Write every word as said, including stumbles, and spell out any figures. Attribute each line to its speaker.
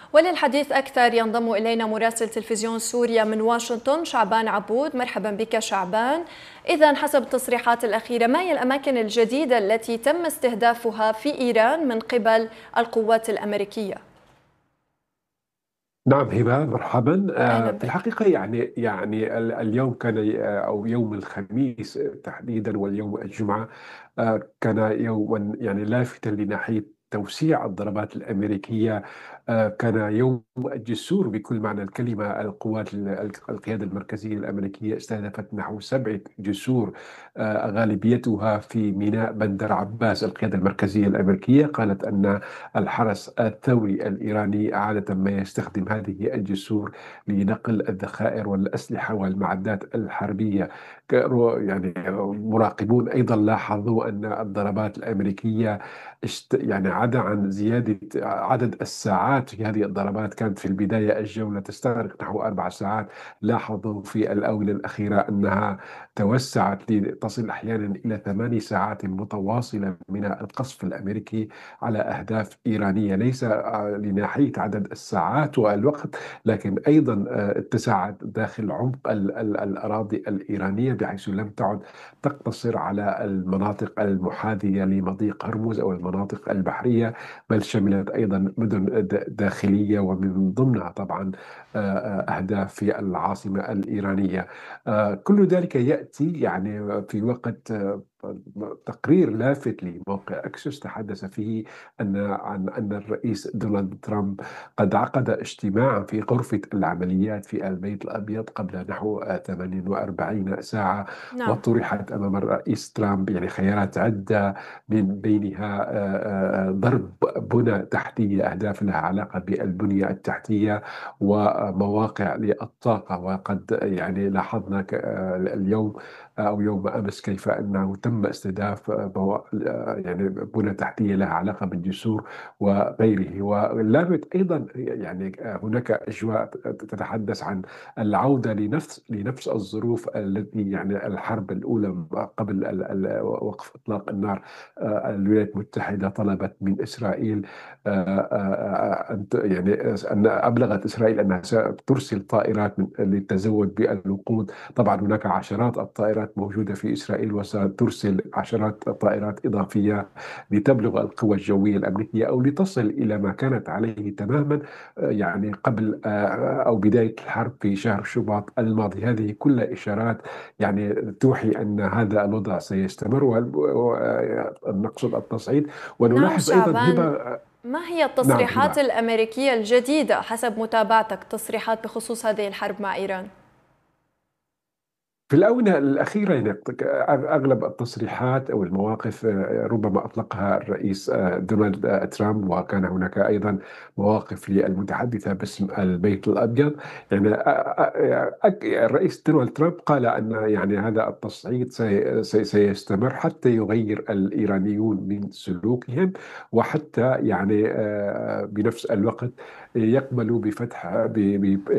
Speaker 1: وللحديث أكثر ينضم إلينا مراسل تلفزيون سوريا من واشنطن شعبان عبود. مرحبا بك شعبان. إذا حسب التصريحات الأخيرة، ما هي الأماكن الجديدة التي تم استهدافها في إيران من قبل القوات الأمريكية؟
Speaker 2: نعم هبة، مرحبا.
Speaker 1: أهلا
Speaker 2: آه، في
Speaker 1: بك.
Speaker 2: الحقيقة يعني يعني ال- اليوم كان آه، أو يوم الخميس تحديدا واليوم الجمعة آه، كان يوما يعني لافتا لناحية توسيع الضربات الأمريكية. آه، كان يوم الجسور بكل معنى الكلمة. القوات ال- القيادة المركزية الأمريكية استهدفت نحو سبعة جسور، آه، غالبيتها في ميناء بندر عباس. القيادة المركزية الأمريكية قالت أن الحرس الثوري الإيراني عادة ما يستخدم هذه الجسور لنقل الذخائر والأسلحة والمعدات الحربية. كانوا يعني مراقبون أيضا لاحظوا أن الضربات الأمريكية اشت يعني عدا عن زيادة عدد الساعات في هذه الضربات. كانت في البداية الجولة تستغرق نحو أربع ساعات، لاحظوا في الآونة الأخيرة أنها توسعت لتصل أحيانا إلى ثماني ساعات متواصلة من القصف الأمريكي على أهداف إيرانية. ليس آه، لناحية عدد الساعات والوقت، لكن أيضا آه، اتسعت داخل عمق ال- ال- الأراضي الإيرانية، بحيث لم تعد تقتصر على المناطق المحاذية لمضيق هرمز أو المناطق البحرية، بل شملت أيضا مدن د- داخلية، ومن ضمنها طبعا آه، آه، أهداف في العاصمة الإيرانية. آه، كل ذلك يأتي يعني في وقت آه، تقرير لافت لموقع أكسوس تحدث فيه أن عن أن الرئيس دونالد ترامب قد عقد اجتماعا في غرفة العمليات في البيت الأبيض قبل نحو ثمانية وأربعين ساعة،
Speaker 1: نعم.
Speaker 2: وطرحت أمام الرئيس ترامب يعني خيارات عدة، من بينها آه، آه، ضرب بنى تحتية، أهداف لها علاقة بالبنية التحتية ومواقع للطاقة. وقد يعني لاحظنا ك- آه، اليوم أو يوم أمس كيف أنه تم استهداف بوا- يعني بنى تحتية لها علاقة بالجسور وغيره. واللافت أيضا يعني هناك أجواء تتحدث عن العودة لنفس لنفس الظروف التي يعني الحرب الأولى قبل ال- ال- وقف إطلاق النار. آه، الولايات المتحدة طلبت من إسرائيل آه، آه، أن ت- يعني أن أبلغت إسرائيل أنها سترسل طائرات من- للتزود بالوقود. طبعا هناك عشرات الطائرات موجودة في إسرائيل، وسترسل عشرات الطائرات إضافية لتبلغ القوى الجوية الأمريكية أو لتصل إلى ما كانت عليه تماما آه، يعني قبل آه، أو بداية الحرب في شهر شباط الماضي. هذه كلها إشارات يعني توحي أن هذا الوضع سيستمر، ونقصد التصعيد.
Speaker 1: نعم
Speaker 2: ونلاحظ أيضا هبة.
Speaker 1: شعبان،
Speaker 2: آه،
Speaker 1: ما هي
Speaker 2: نعم
Speaker 1: التصريحات
Speaker 2: هبة.
Speaker 1: الأمريكية الجديدة حسب متابعتك، تصريحات بخصوص هذه الحرب مع إيران؟
Speaker 2: في الآونة الأخيرة يعني أغلب التصريحات أو المواقف آه، ربما أطلقها الرئيس آه، دونالد آه، ترامب، وكان هناك أيضا مواقف للمتحدثة باسم البيت الأبيض. يعني آه، آه، آه، الرئيس دونالد ترامب قال أن يعني هذا التصعيد سي- سي- سيستمر حتى يغير الإيرانيون من سلوكهم، وحتى يعني آه، بنفس الوقت يقبلوا بفتح ب- ب-